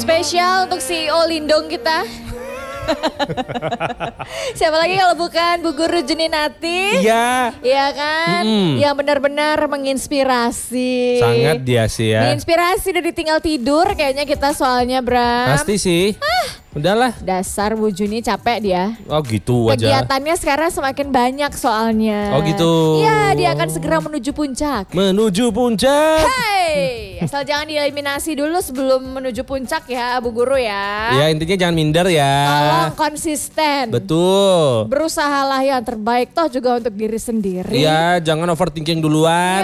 Spesial untuk CEO Lindung kita. Siapa lagi kalau bukan Bu Guru Juninati? Iya. Iya kan? Yang benar-benar menginspirasi. Sangat dia sih ya. Menginspirasi dari tinggal tidur kayaknya kita soalnya, Bram. Pasti sih. Udahlah. Dasar Bu Juni capek dia. Oh gitu aja. Kegiatannya sekarang semakin banyak soalnya. Oh gitu. Iya, dia akan segera menuju puncak. Menuju puncak. Hey, asal jangan dieliminasi dulu sebelum menuju puncak ya, Bu Guru ya. Ya intinya jangan minder ya. Tolong konsisten. Betul. Berusahalah yang terbaik toh juga untuk diri sendiri. Iya, jangan overthinking duluan.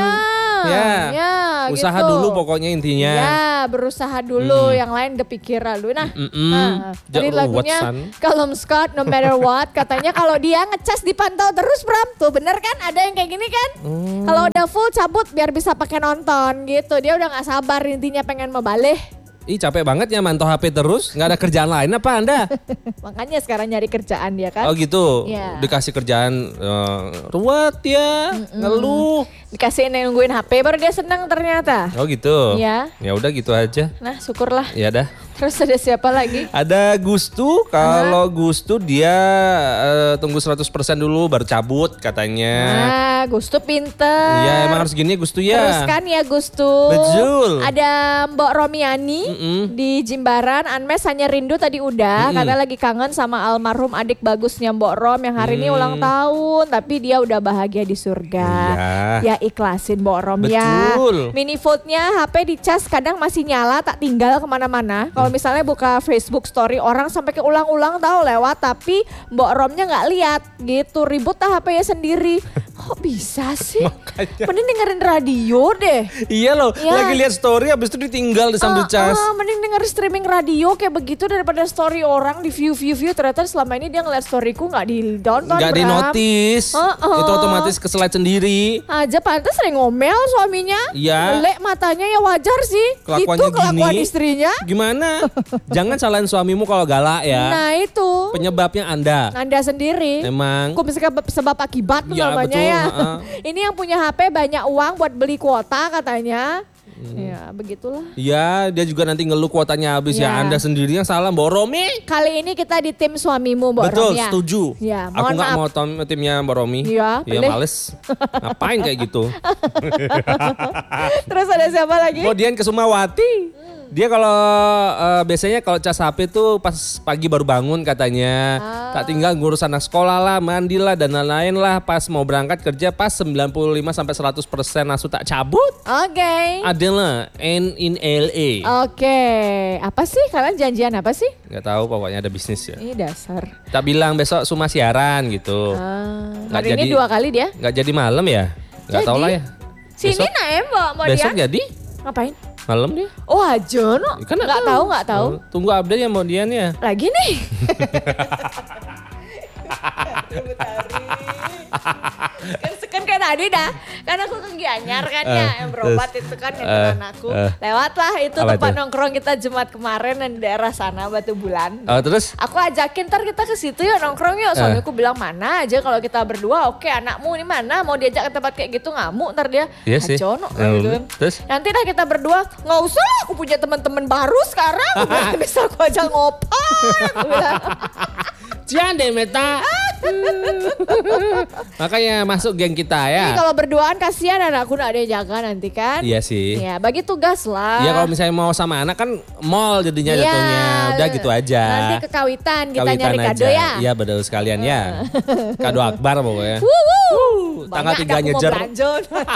Ya. Usaha gitu. dulu pokoknya intinya. Ya, berusaha dulu, yang lain dipikir lalu. Nah, tadi lagunya Callum Scott No Matter What, katanya kalau dia ngecas dipantau terus, Bram. Tuh bener kan, ada yang kayak gini kan. Kalau udah full cabut biar bisa pakai nonton gitu. Dia udah gak sabar intinya pengen membalik. Ih capek banget ya mantau HP terus, nggak ada kerjaan lain apa Anda? Makanya sekarang nyari kerjaan dia kan. Oh gitu, Ya. dikasih kerjaan ruwet ya, ngeluh. Dikasih nungguin HP baru dia senang ternyata. Oh gitu. Iya. Ya udah gitu aja. Nah syukurlah. Ya dah. Terus ada siapa lagi? Ada Gustu, kalau Gustu dia tunggu 100% dulu baru cabut katanya. Nah, Gustu pinter. Iya emang harus gini Gustu ya. Teruskan ya Gustu. Betul. Ada Mbok Romiani di Jimbaran. Anmes hanya rindu tadi udah. Karena lagi kangen sama almarhum adik bagusnya Mbok Rom yang hari ini ulang tahun. Tapi dia udah bahagia di surga. Iya. Ya ikhlasin Mbok Rom Betul. ya. Mini foldnya HP dicas kadang masih nyala tak tinggal kemana-mana. Kalau misalnya buka Facebook story orang sampai ke ulang-ulang tahu lewat. Tapi Mbok Romnya gak lihat gitu. Ribut lah HP-nya sendiri. Kok bisa sih? Makanya. Mending dengerin radio deh. Iya loh, Ya. lagi lihat story habis itu ditinggal sambil cas. Mending denger streaming radio kayak begitu daripada story orang di view ternyata selama ini dia ngeliat storyku nggak di download. Nggak di notice, itu otomatis keselat sendiri. Aja pantas sering ngomel suaminya. Iya. Melek matanya ya wajar sih. Kelakuannya Itu kelakuan gini. istrinya. Gimana? Jangan salahin suamimu kalau galak ya. Nah itu. Penyebabnya Anda. Anda sendiri. Emang. Hukum sebab akibat tuh Ya, namanya betul, ya. ha-ha. Ini yang punya HP banyak uang buat beli kuota katanya. Ya begitulah. Iya, dia juga nanti ngeluh kuotanya habis Ya. ya. Anda sendiri yang salah, Mbak Romi. Kali ini kita di tim suamimu Mbak Betul, Rom ya. setuju. Ya, Aku mohon nggak maaf. mau timnya Mbak Romi. Iya, Ya boleh. males. Ngapain kayak gitu? Terus ada siapa lagi? Oh, Dian Kesumawati. Dia kalau biasanya kalau cas HP tuh pas pagi baru bangun katanya. Tak tinggal ngurus anak sekolah lah, mandi lah dan lain-lain lah. Pas mau berangkat kerja pas 95-100% langsung tak cabut. Oke. Adalah in LA. Oke. Apa sih? Kalian janjian apa sih? Nggak tahu pokoknya ada bisnis ya. Ini dasar. Tak bilang besok Suma siaran gitu. Nggak Hari ini jadi- 2 kali dia. Nggak jadi malam ya? Nggak tahu lah ya. Sini Besok- naem Mbak Besok Dian. jadi Ngapain? malam dia. Oh aja no. Kan Nggak tahu, nggak tahu. Oh, tunggu update ya mau Dian ya. Lagi nih. kan kayak tadi dah. Kan aku ke Gianyar kan ya. Yang berobat itu kan yang teman aku. Lewatlah itu apa tempat itu? nongkrong kita Jumat kemarin di daerah sana Batu Bulan. Oh, terus Aku ajakin ntar kita ke situ yuk nongkrong yuk. Soalnya aku bilang mana aja kalau kita berdua. Oke anakmu ini mana mau diajak ke tempat kayak gitu ngamuk ntar dia. Iya sih. Acono, Hmm. gitu. Terus? Nanti dah kita berdua nggak usah lah, aku punya teman-teman baru sekarang. Aku bilang, bisa aku ajak ngopi. Aku bilang. Jangan deh Meta. Makanya masuk geng kita Ini ya. kalau berduaan kasihan anakku nggak ada yang jaga nanti kan. Iya sih. Ya bagi tugas lah. Ya kalau misalnya mau sama anak kan mall jadinya Iya. jatuhnya. Udah gitu aja. Nanti ke kawitan kita Kawitan nyari kado aja. ya. Iya betul sekalian ya. Kado akbar pokoknya. Wuh, Tanggal banyak 3 dah aku mau nyejer. belanja.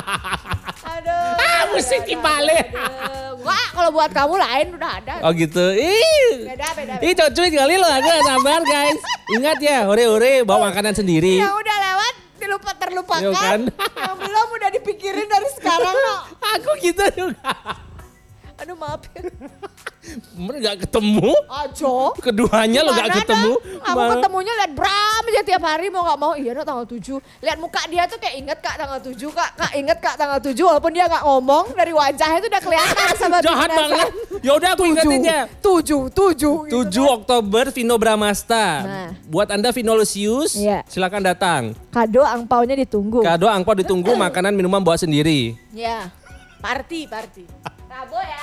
Aduh. Mesti dibalik. Wah, kalau buat kamu lain udah ada. Oh gitu. Ih. Beda. Ih cocuit kali lo agak sabar guys. Ingat ya, hore-hore bawa makanan sendiri. Yang udah lewat terlupakan. Yo kan? Yang belum udah dipikirin dari sekarang no. Aku gitu juga. Aduh maaf ya. Mereka gak ketemu. Ajo. Keduanya lo gak Gimana ketemu. dah? Aku ketemunya liat Bram aja tiap hari mau gak mau. Iya no tanggal 7. Lihat muka dia tuh kayak inget kak tanggal 7 kak. Kak inget kak tanggal 7 walaupun dia gak ngomong. Dari wajahnya tuh udah kelihatan sama Jahat banget. Yaudah aku ingetin ya. 7. 7 Oktober Vino Bramasta. Nah. Buat Anda Vino Lucius, Iya. silakan datang. Kado angpaunya ditunggu. Kado angpau ditunggu, makanan minuman bawa sendiri. Ya. Party. Rabo ya.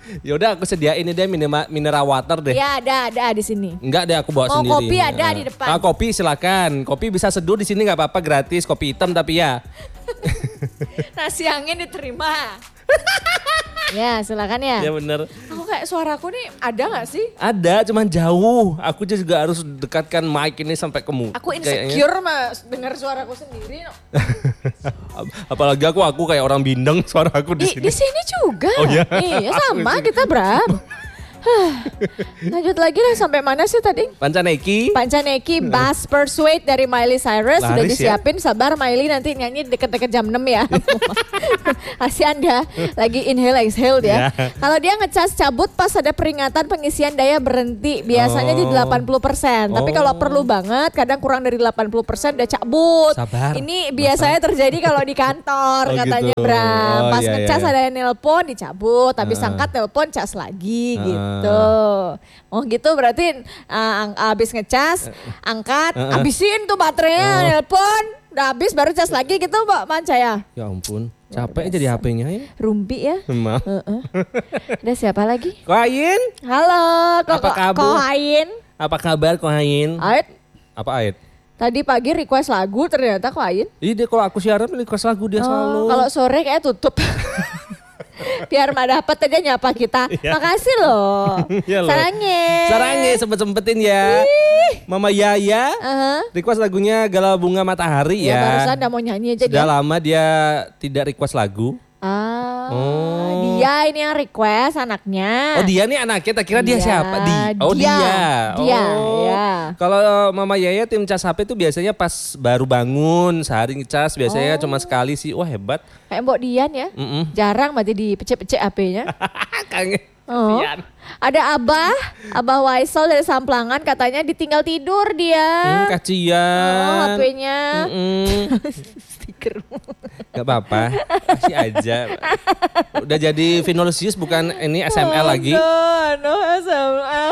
Ya udah aku sediain ini deh mineral water deh. Ya ada di sini. Enggak deh aku bawa sendiri. Kopi ada di depan. Kopi silakan. Kopi bisa seduh di sini nggak apa-apa gratis. Kopi hitam tapi ya. Nasi angin diterima. Ya silakan ya. Ya bener. Aku kayak suaraku nih ada gak sih? Ada cuman jauh. Aku juga harus dekatkan mic ini sampai ke muka. Aku insecure mas dengar suaraku sendiri. Apalagi aku kayak orang bindeng suaraku di sini. Di sini juga. Oh iya. Iya sama kita Bram. Lanjut lagi lah sampai mana sih tadi? Pancaneki Bass Persuade dari Miley Cyrus. Sudah disiapin ya? Sabar Miley nanti nyanyi deket-deket jam 6 ya. Kasih Anda lagi inhale exhale dia. Kalau dia ngecas cabut pas ada peringatan pengisian daya berhenti biasanya di 80%. Tapi kalau perlu banget kadang kurang dari 80% udah cabut. Sabar. Ini biasanya terjadi kalau di kantor katanya gitu. Bram. Pas ngecas ada yang nelpon dicabut, habis angkat nelpon cas lagi gitu. Oh gitu berarti habis ngecas, angkat, habisin tuh baterainya, nelpon, udah habis baru cas lagi gitu Mbak Manca ya. Ya ampun, capek jadi HP-nya ya. Rumpi ya. Udah siapa lagi? Kohain. Halo, apa kabar? Kohain. Apa kabar Kohain? Ait. Apa Ait? Tadi pagi request lagu ternyata Kohain. Iya dia kalau aku siaran request lagu dia selalu. Kalau sore kayak tutup. Biar mah dapat aja nyapa kita. Makasih loh. Sarangnya sempet-sempetin ya. Mama Yaya request lagunya Galau Bunga Matahari ya. Barusan udah mau nyanyi aja Sudah lama dia tidak request lagu. Dia ini yang request anaknya. Oh dia nih anaknya, tak kira dia siapa? Dia. Ya. Kalau Mama Yaya tim cas HP itu biasanya pas baru bangun, sehari ngecas biasanya cuma sekali sih. Wah hebat. Kayak Mbok Dian ya. Jarang berarti dipecek-pecek HP-nya. Kangen. Ada Abah Waisal dari Samplangan katanya ditinggal tidur dia. Kasian. HP-nya. Gak apa-apa, kasih aja. Udah jadi Vinicius bukan ini SML lagi. No SML.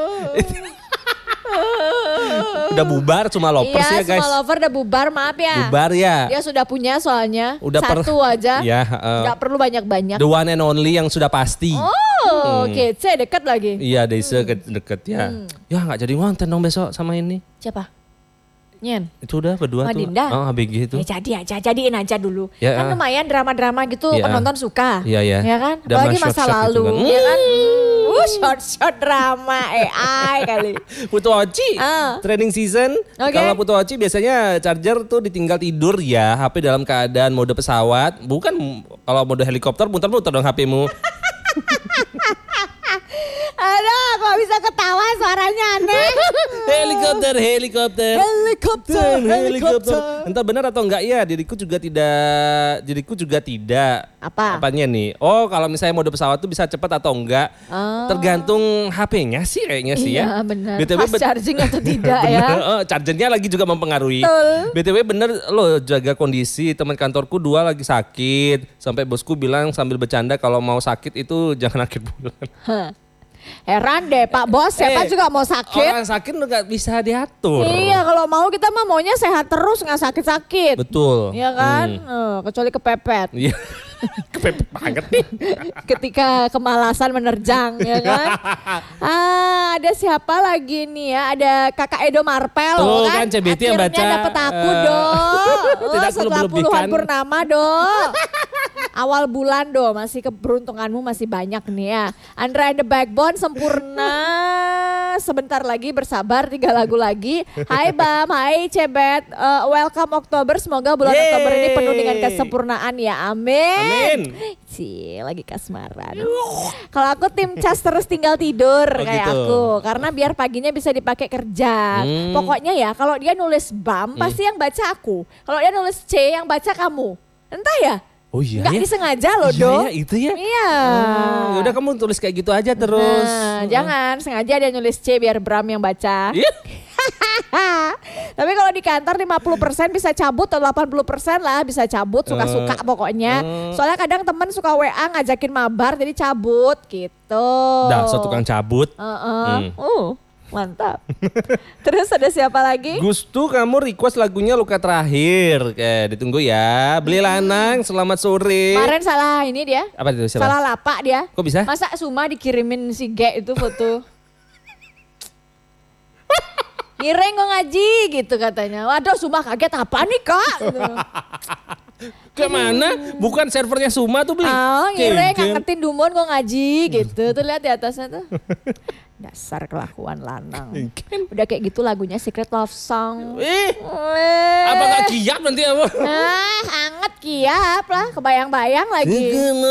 Udah bubar cuma lovers ya guys. Iya semua lover udah bubar maaf ya. Bubar ya. Dia sudah punya soalnya. Udah satu aja. Ya. Gak perlu banyak-banyak. The one and only yang sudah pasti. Kece deket lagi. Iya Desa deket ya. Ya gak jadi ngonten dong besok sama ini. Siapa? Nyen. Itu udah berdua Madinda. tuh. ABG itu. Jadiin aja dulu. Ya, kan lumayan drama-drama gitu penonton suka. Iya. Ya kan? Udah apalagi masa lalu. Gitu kan. Ya kan? Short drama AI kali. Putu Oci, training season. Kalau Putu Oci biasanya charger tuh ditinggal tidur ya. HP dalam keadaan mode pesawat. Bukan kalau mode helikopter muter-muter dong HPmu. Aduh, kok bisa ketawa suaranya aneh. Helikopter. Entah benar atau enggak ya, diriku juga tidak. Apanya nih? Oh, kalau misalnya mode pesawat tuh bisa cepat atau enggak? Tergantung HP-nya sih kayaknya sih ya. Iya, benar. BTW charging atau tidak ya? Chargernya lagi juga mempengaruhi. BTW bener loh, jaga kondisi. Teman kantorku 2 lagi sakit. Sampai bosku bilang sambil bercanda kalau mau sakit itu jangan akhir bulan. Heran deh Pak Bos, siapa juga mau sakit. Orang sakit nggak bisa diatur. Iya kalau mau kita mah maunya sehat terus nggak sakit-sakit. Betul. Iya kan, kecuali kepepet. Iya. Kepepet banget nih. Ketika kemalasan menerjang ya kan. Ada siapa lagi nih ya, ada Kakak Edo Marpel. Tuh kan CBT yang baca. Akhirnya dapet aku dong. Setelah puluhan purnama dong. Awal bulan masih keberuntunganmu masih banyak nih ya. Andra and the Backbone sempurna. Sebentar lagi bersabar 3 lagu lagi. Hai Bam, hai Cebet. Welcome Oktober, semoga bulan Oktober ini penuh dengan kesempurnaan ya. Amin. Lagi kasmaran. Kalau aku tim cas terus tinggal tidur kayak gitu. Aku. Karena biar paginya bisa dipakai kerja. Pokoknya ya kalau dia nulis Bam pasti yang baca aku. Kalau dia nulis C yang baca kamu. Entah ya. Oh iya nggak disengaja loh dong. Iya itu ya. Iya. Yaudah kamu tulis kayak gitu aja terus. Jangan sengaja dia nulis C biar Bram yang baca. Tapi kalau di kantor 50% bisa cabut atau 80% lah bisa cabut suka-suka pokoknya. Soalnya kadang temen suka WA ngajakin mabar jadi cabut gitu. Dah, tukang cabut. Mantap. Terus ada siapa lagi? Gustu, kamu request lagunya Luka Terakhir. Ditunggu ya. Beli Lanang, selamat sore. Kemarin salah ini dia. Apa itu? Siapa? Salah lapak dia. Kok bisa? Masa Suma dikirimin si Ge itu foto. Ngiring kok ngaji gitu katanya. Waduh Suma kaget apa nih kak? Gitu. Kemana? Bukan servernya Suma tuh beli. Oh ngiring ngangetin Dumon kok ngaji gitu. Tuh lihat di atasnya tuh. Dasar kelakuan lanang. Udah kayak gitu lagunya Secret Love Song. Apa gak kiap nanti apa? Nah anget kiap lah. Kebayang-bayang lagi.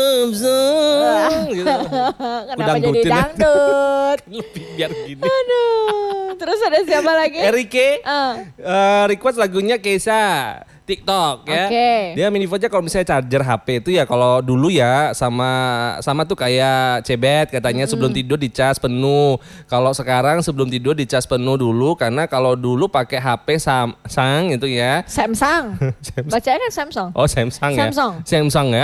Gitu. Kenapa jadi dangdut? Lebih biar gini. Aduh. Terus ada siapa lagi? Erike request lagunya Keisha TikTok ya. Dia minifonya kalau misalnya charger HP itu ya kalau dulu ya sama tuh kayak cebet katanya sebelum tidur dicas penuh. Kalau sekarang sebelum tidur dicas penuh dulu karena kalau dulu pakai HP Samsung itu ya. Samsung. Bacanya kan Samsung. Oh Samsung ya. Samsung. Samsung ya.